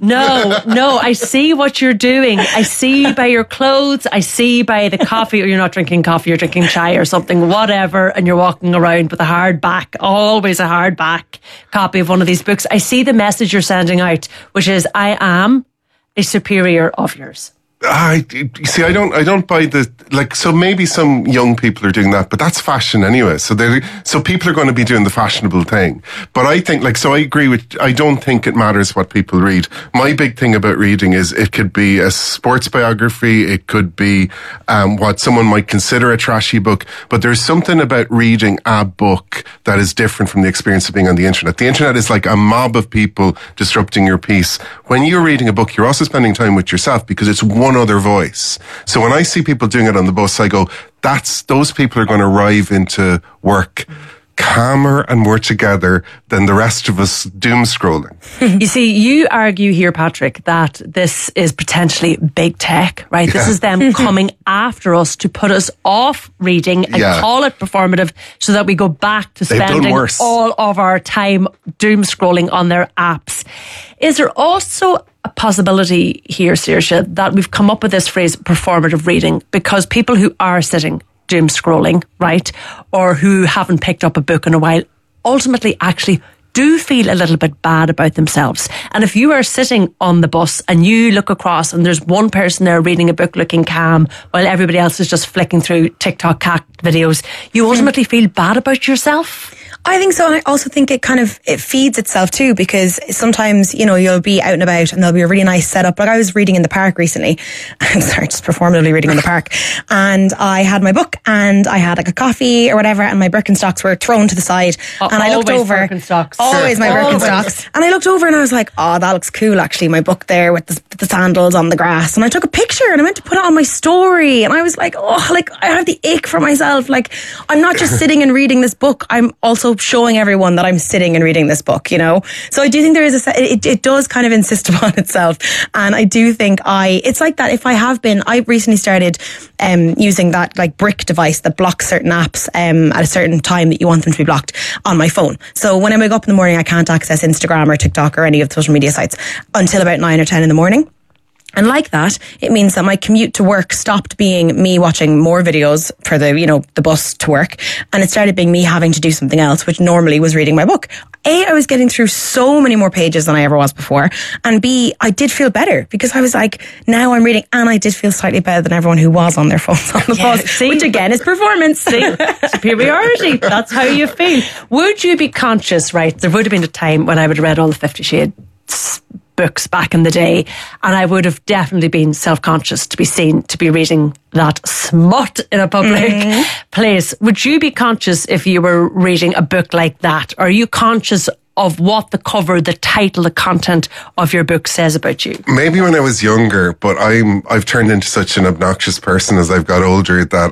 Speaker 2: I see what you're doing. I see by your clothes. I see by the coffee, or you're not drinking coffee, you're drinking chai or something, whatever, and you're walking around with a hardback, always a hardback copy of one of these books. I see the message you're sending out, which is, I am a superior of yours.
Speaker 8: I don't buy the, like, so maybe some young people are doing that, but that's fashion anyway. So people are going to be doing the fashionable thing. But I think, like, so I agree with, I don't think it matters what people read. My big thing about reading is it could be a sports biography. It could be, what someone might consider a trashy book. But there's something about reading a book that is different from the experience of being on the internet. The internet is like a mob of people disrupting your peace. When you're reading a book, you're also spending time with yourself because it's one other voice. So when I see people doing it on the bus, I go, those people are going to arrive into work calmer and more together than the rest of us doom scrolling.
Speaker 2: You see, you argue here, Patrick, that this is potentially big tech, right? Yeah. This is them coming after us to put us off reading and call it performative so that we go back to spending all of our time doom scrolling on their apps. Is there also a possibility here, Saoirse, that we've come up with this phrase performative reading because people who are sitting doom scrolling, right, or who haven't picked up a book in a while, ultimately actually do feel a little bit bad about themselves? And if you are sitting on the bus and you look across and there's one person there reading a book looking calm while everybody else is just flicking through TikTok cat videos, you ultimately feel bad about yourself?
Speaker 9: I think so, and I also think it feeds itself too, because sometimes, you know, you'll be out and about and there'll be a really nice setup. Like I was reading in the park recently. I'm sorry, just performatively reading in the park. And I had my book and I had like a coffee or whatever, and my Birkenstocks were thrown to the side. And I looked over.
Speaker 2: Birkenstocks.
Speaker 9: Always my Birkenstocks. And I looked over and I was like, oh, that looks cool actually, my book there with the sandals on the grass. And I took a picture and I meant to put it on my story. And I was like, oh, like I have the ick for myself. Like I'm not just sitting and reading this book, I'm also showing everyone that I'm sitting and reading this book, you know? So I do think there is it does kind of insist upon itself. And I do think it's like that. If I recently started using that like brick device that blocks certain apps at a certain time that you want them to be blocked on my phone. So when I wake up in the morning, I can't access Instagram or TikTok or any of the social media sites until about 9 or 10 in the morning. And like that, it means that my commute to work stopped being me watching more videos for the bus to work, and it started being me having to do something else, which normally was reading my book. A, I was getting through so many more pages than I ever was before, and B, I did feel better because I was like, now I'm reading, and I did feel slightly better than everyone who was on their phones on the bus, which again is performance.
Speaker 2: Superiority. That's how you feel. Would you be conscious, right? There would have been a time when I would have read all the 50 Shades books back in the day, and I would have definitely been self-conscious to be seen to be reading that smut in a public place. Would you be conscious if you were reading a book like that? Are you conscious of what the cover, the title, the content of your book says about you?
Speaker 8: Maybe when I was younger, but I've turned into such an obnoxious person as I've got older that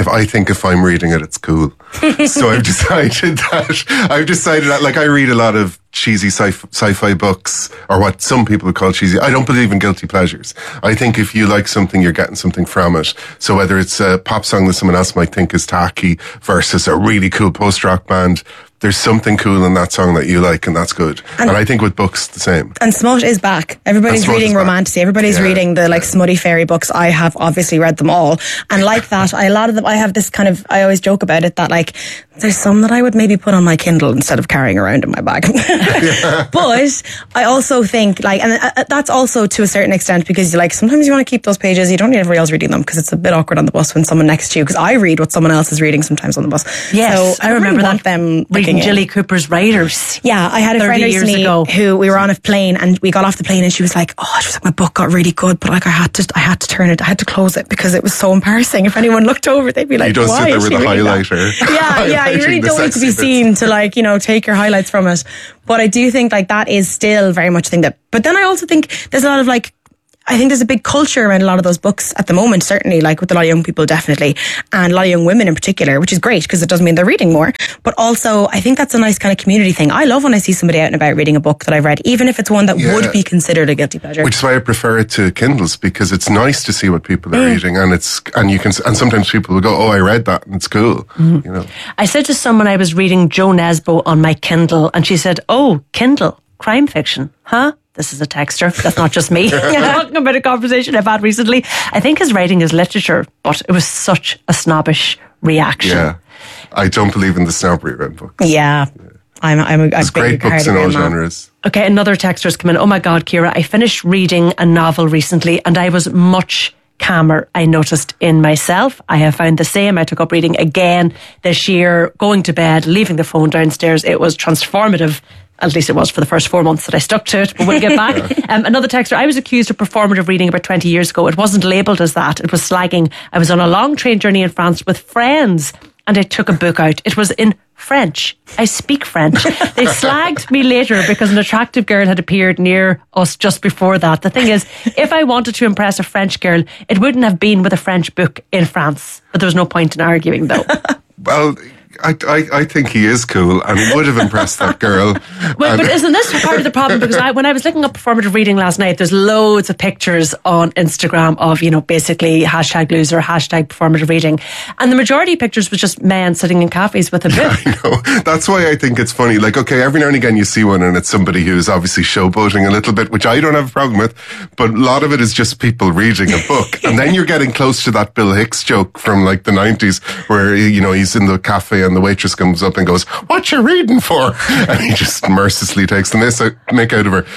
Speaker 8: if I'm reading it, it's cool. So I've decided that like I read a lot of cheesy sci-fi books, or what some people would call cheesy. I don't believe in guilty pleasures. I think if you like something, you're getting something from it. So whether it's a pop song that someone else might think is tacky versus a really cool post-rock band, there's something cool in that song that you like, and that's good. And I think with books, the same.
Speaker 9: And smut is back. Everybody's reading romantasy. Everybody's reading the smutty fairy books. I have obviously read them all. And like that, a lot of them, I have this kind of, I always joke about it, that like, there's some that I would maybe put on my Kindle instead of carrying around in my bag. But I also think like, and that's also to a certain extent because like sometimes you want to keep those pages. You don't need everybody else reading them because it's a bit awkward on the bus when someone next to you, because I read what someone else is reading sometimes on the bus.
Speaker 2: Yes,
Speaker 9: so I remember
Speaker 2: that
Speaker 9: them
Speaker 2: reading Jilly Cooper's Writers.
Speaker 9: Yeah, I had a friend recently who we were on a plane and we got off the plane and she was like, my book got really good, but like I had to turn it, I had to close it because it was so embarrassing. If anyone looked over, they'd be like,
Speaker 8: you don't sit there with a highlighter.
Speaker 9: Yeah, you really don't need to be seen to like, take your highlights from it. But I do think like that is still very much a thing that, but then I also think there's a lot of like, I think there's a big culture around a lot of those books at the moment, certainly, like with a lot of young people, definitely, and a lot of young women in particular, which is great because it does mean they're reading more. But also, I think that's a nice kind of community thing. I love when I see somebody out and about reading a book that I've read, even if it's one that would be considered a guilty pleasure.
Speaker 8: Which is why I prefer it to Kindles, because it's nice to see what people are reading, and sometimes people will go, I read that, and it's cool.
Speaker 2: I said to someone I was reading Jo Nesbo on my Kindle, and she said, Kindle, crime fiction, huh? This is a texter. That's not just me. Talking about a conversation I've had recently. I think his writing is literature, but it was such a snobbish reaction.
Speaker 8: Yeah. I don't believe in the snobbery around books.
Speaker 9: Yeah.
Speaker 8: There's great books in all genres.
Speaker 2: Okay, another texter's come in. Oh my God, Ciara, I finished reading a novel recently and I was much calmer, I noticed in myself. I have found the same. I took up reading again this year, going to bed, leaving the phone downstairs. It was transformative. At least it was for the first 4 months that I stuck to it, but we'll get back. Another texter, I was accused of performative reading about 20 years ago. It wasn't labelled as that. It was slagging. I was on a long train journey in France with friends and I took a book out. It was in French. I speak French. They slagged me later because an attractive girl had appeared near us just before that. The thing is, if I wanted to impress a French girl, it wouldn't have been with a French book in France. But there was no point in arguing though.
Speaker 8: Well, I think he is cool and would have impressed that girl.
Speaker 2: But isn't this part of the problem? Because when I was looking up performative reading last night, there's loads of pictures on Instagram of, basically #loser, #performative reading. And the majority of pictures was just men sitting in cafes with a book.
Speaker 8: I know. That's why I think it's funny. Like, okay, every now and again you see one and it's somebody who's obviously showboating a little bit, which I don't have a problem with. But a lot of it is just people reading a book. And then you're getting close to that Bill Hicks joke from like the 90s where, he's in the cafe and the waitress comes up and goes, "What you reading for?" And he just mercilessly takes the mick out of her.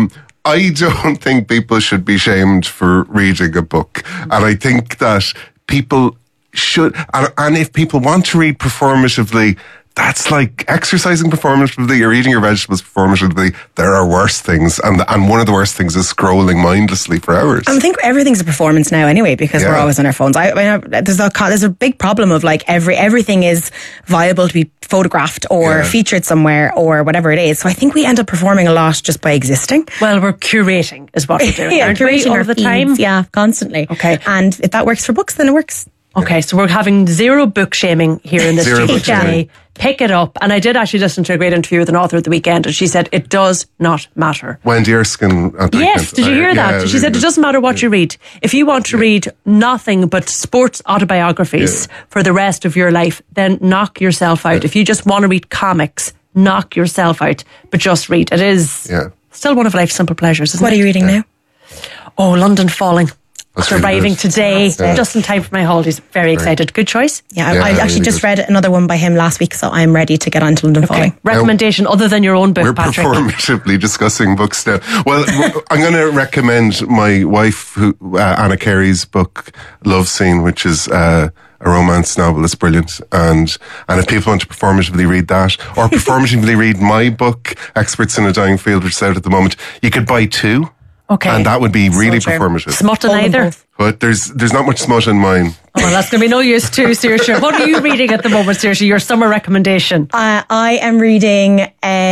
Speaker 8: I don't think people should be shamed for reading a book. And I think that people should, and if people want to read performatively, that's like exercising performatively or eating your vegetables performatively. There are worse things, and one of the worst things is scrolling mindlessly for hours.
Speaker 9: I think everything's a performance now anyway, because we're always on our phones. There's a big problem of like everything is viable to be photographed or featured somewhere or whatever it is. So I think we end up performing a lot just by existing.
Speaker 2: Well, we're curating is what we're doing.
Speaker 9: Curating
Speaker 2: all the time.
Speaker 9: Yeah, constantly.
Speaker 2: Okay.
Speaker 9: And if that works for books, then it works.
Speaker 2: Okay, so we're having zero book shaming here in this studio today. Pick it up. And I did actually listen to a great interview with an author at the weekend, and she said it does not matter.
Speaker 8: Wendy Erskine.
Speaker 2: Yes, did you hear that? She said it doesn't matter what you read. If you want to read nothing but sports autobiographies for the rest of your life, then knock yourself out. If you just want to read comics, knock yourself out. But just read. It is still one of life's simple pleasures, isn't it?
Speaker 9: What are you reading now?
Speaker 2: Oh, London Falling.
Speaker 8: That's
Speaker 2: arriving
Speaker 8: really
Speaker 2: today, just in time for my holidays. Very excited. Good choice.
Speaker 9: Yeah, I actually
Speaker 8: really
Speaker 9: just read another one by him last week, so I'm ready to get on to London Falling.
Speaker 2: Recommendation other than your own book,
Speaker 8: we're
Speaker 2: Patrick?
Speaker 8: We're performatively discussing books now. Well, I'm going to recommend my wife, Anna Carey's book, Love Scene, which is a romance novel. It's brilliant. And if people want to performatively read that, or performatively read my book, Experts in a Dying Field, which is out at the moment, you could buy two.
Speaker 2: Okay.
Speaker 8: And that would be really performative.
Speaker 2: Smut in either.
Speaker 8: But there's not much smut in mine.
Speaker 2: Oh, well, that's going to be no use too, Saoirse. What are you reading at the moment, Saoirse? Your summer recommendation?
Speaker 9: I am reading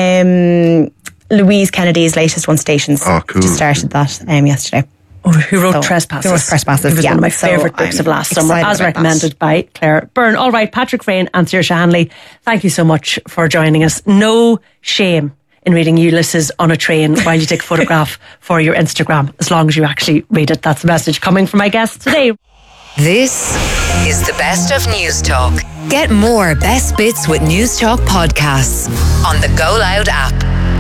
Speaker 9: Louise Kennedy's latest one, Stations.
Speaker 8: Oh, cool.
Speaker 9: Just started that yesterday.
Speaker 2: Oh, who wrote Trespasses?
Speaker 9: Who wrote Trespasses?
Speaker 2: It was one of my favourite books of last summer, as recommended by Claire Byrne. All right, Patrick Frayne and Saoirse Hanley, thank you so much for joining us. No shame in reading Ulysses on a train while you take a photograph for your Instagram, as long as you actually read it. That's the message coming from my guest today.
Speaker 3: This is the best of News Talk. Get more best bits with News Talk podcasts on the Go Loud app.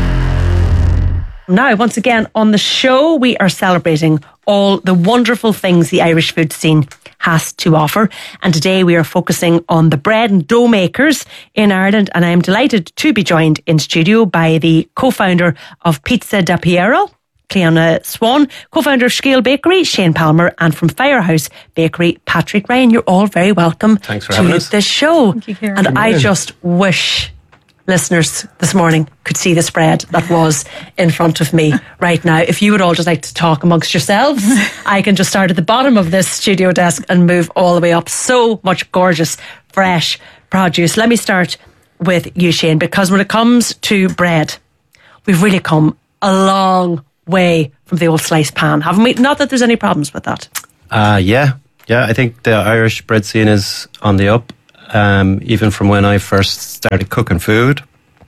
Speaker 2: Now, once again, on the show, we are celebrating all the wonderful things the Irish food scene has to offer. And today we are focusing on the bread and dough makers in Ireland. And I am delighted to be joined in studio by the co-founder of Pizza da Piero, Cleona Swan, co-founder of Scale Bakery, Shane Palmer, and from Firehouse Bakery, Patrick Ryan. You're all very welcome
Speaker 10: Thanks for having us.
Speaker 2: The show.
Speaker 9: Thank you, Karen.
Speaker 2: And I just wish listeners this morning could see the spread that was in front of me right now. If you would all just like to talk amongst yourselves, I can just start at the bottom of this studio desk and move all the way up. So much gorgeous, fresh produce. Let me start with you, Shane, because when it comes to bread, we've really come a long way from the old sliced pan, haven't we? Not that there's any problems with that.
Speaker 10: Yeah. I think the Irish bread scene is on the up. Even from when I first started cooking food,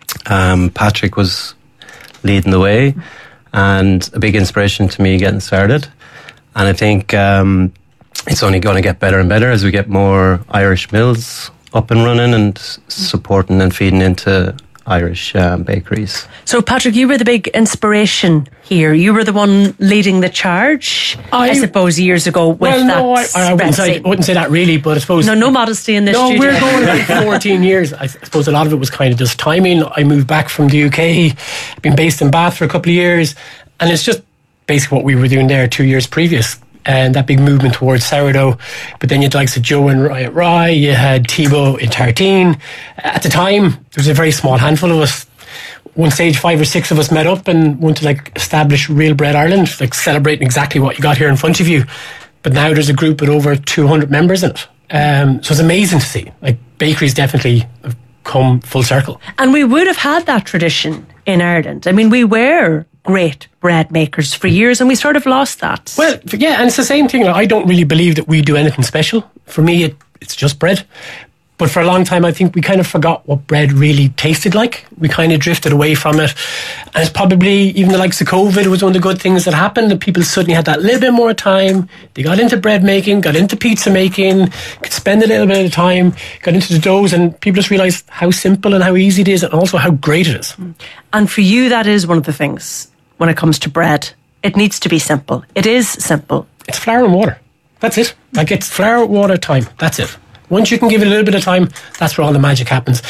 Speaker 10: Patrick was leading the way and a big inspiration to me getting started. And I think it's only going to get better and better as we get more Irish mills up and running and supporting and feeding into Irish bakeries.
Speaker 2: So, Patrick, you were the big inspiration here. You were the one leading the charge, I suppose, years ago with
Speaker 11: I wouldn't say that really, but I suppose...
Speaker 2: No modesty in this studio.
Speaker 11: No, we're going like 14 years. I suppose a lot of it was kind of just timing. I moved back from the UK, been based in Bath for a couple of years, and it's just basically what we were doing there 2 years previous. And that big movement towards sourdough. But then you had the likes of Joe and Rye at Rye, you had Thibaut in Tartine. At the time, there was a very small handful of us. One stage, 5 or 6 of us met up and wanted to establish Real Bread Ireland, celebrating exactly what you got here in front of you. But now there's a group with over 200 members in it. So it's amazing to see. Bakeries definitely have come full circle.
Speaker 2: And we would have had that tradition in Ireland. I mean, we were great bread makers for years and we sort of lost that.
Speaker 11: Well, yeah, and it's the same thing. I don't really believe that we do anything special. For me, it's just bread. But for a long time, I think we kind of forgot what bread really tasted like. We kind of drifted away from it. And it's probably, even the likes of COVID, it was one of the good things that happened, that people suddenly had that little bit more time. They got into bread making, got into pizza making, could spend a little bit of time, got into the doughs, and people just realised how simple and how easy it is, and also how great it is.
Speaker 2: And for you, that is one of the things when it comes to bread. It needs to be simple. It is simple.
Speaker 11: It's flour and water. That's it. It's flour, water, time. That's it. Once you can give it a little bit of time, that's where all the magic happens.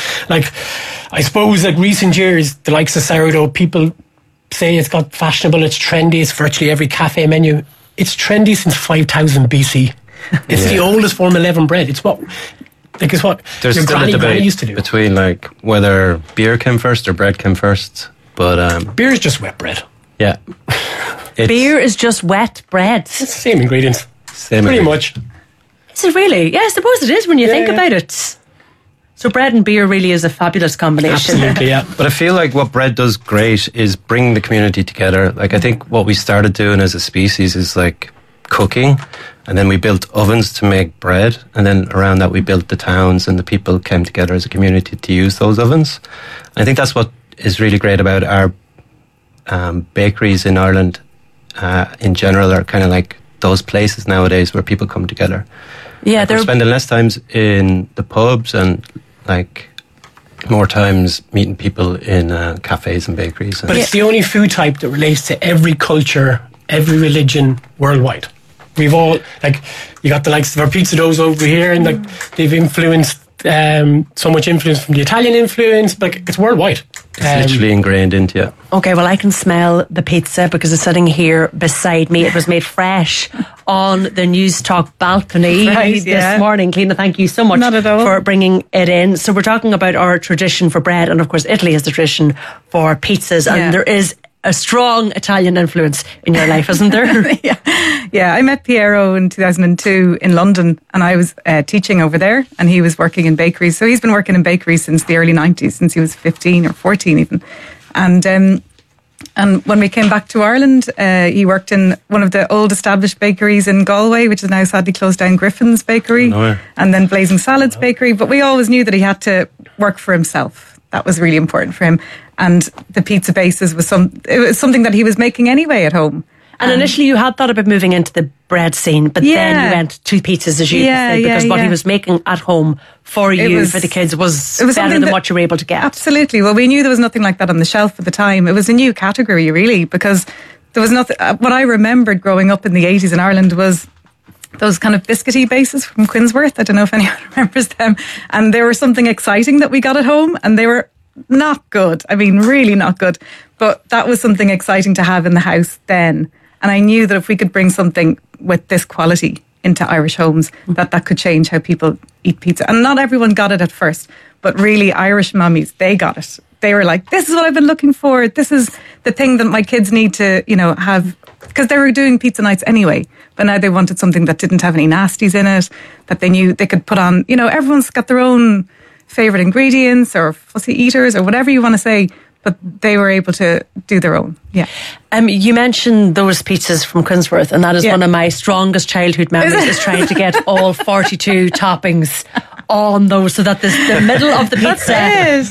Speaker 11: I suppose recent years, the likes of sourdough, people say it's got fashionable, it's trendy, it's virtually every cafe menu. It's trendy since 5000 BC. It's the oldest form of leavened bread. It's what
Speaker 10: there's
Speaker 11: your
Speaker 10: still a debate
Speaker 11: used to do.
Speaker 10: Between whether beer came first or bread came first. But
Speaker 11: beer is just wet bread.
Speaker 10: Yeah.
Speaker 2: Beer is just wet bread.
Speaker 11: It's the same ingredients.
Speaker 10: Pretty
Speaker 11: much.
Speaker 2: Is it really? Yeah, I suppose it is when you think about it. So bread and beer really is a fabulous combination.
Speaker 11: Absolutely, yeah.
Speaker 10: But I feel like what bread does great is bring the community together. I think what we started doing as a species is cooking, and then we built ovens to make bread, and then around that we built the towns, and the people came together as a community to use those ovens. And I think that's what is really great about our bakeries in Ireland in general, are kind of those places nowadays where people come together.
Speaker 2: Yeah,
Speaker 10: they're spending less times in the pubs and more times meeting people in cafes and bakeries.
Speaker 11: But it's the only food type that relates to every culture, every religion worldwide. We've all you got the likes of our pizza doughs over here, and they've influenced so much influence from the Italian influence, but it's worldwide.
Speaker 10: It's literally ingrained into it.
Speaker 2: Okay, well, I can smell the pizza because it's sitting here beside me. It was made fresh on the News Talk balcony this morning. Cleona, thank you so much for bringing it in. So we're talking about our tradition for bread, and of course Italy has the tradition for pizzas, and there is a strong Italian influence in your life, isn't there?
Speaker 12: Yeah, I met Piero in 2002 in London, and I was teaching over there, and he was working in bakeries. So he's been working in bakeries since the early 90s, since he was 15 or 14 even. And when we came back to Ireland, he worked in one of the old established bakeries in Galway, which is now sadly closed down, Griffin's Bakery, and then Blazing Salads Bakery. But we always knew that he had to work for himself. That was really important for him. And the pizza bases was something that he was making anyway at home.
Speaker 2: And initially you had thought about moving into the bread scene, but then you went to pizzas, as you said, because what he was making at home for you, for the kids, was better than what you were able to get.
Speaker 12: Absolutely. Well, we knew there was nothing like that on the shelf at the time. It was a new category, really, because there was nothing. What I remembered growing up in the 80s in Ireland was those kind of biscuity bases from Quinsworth. I don't know if anyone remembers them. And they were something exciting that we got at home, and they were not good. I mean, really not good. But that was something exciting to have in the house then. And I knew that if we could bring something with this quality into Irish homes, that could change how people eat pizza. And not everyone got it at first, but really Irish mummies, they got it. They were like, this is what I've been looking for. This is the thing that my kids need to, have, because they were doing pizza nights anyway. But now they wanted something that didn't have any nasties in it, that they knew they could put on, everyone's got their own favourite ingredients or fussy eaters or whatever you want to say. But they were able to do their own. Yeah.
Speaker 2: You mentioned those pizzas from Quinsworth, and that is one of my strongest childhood memories, is trying to get all 42 toppings on those, so that the middle of the pizza